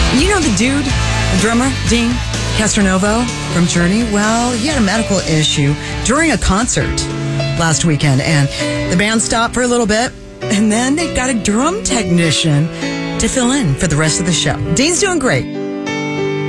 You know the dude, the drummer, Dean Castronovo from Journey? Well, he had a medical issue during a concert last weekend, and the band stopped for a little bit, and then they got a drum technician to fill in for the rest of the show. Dean's doing great.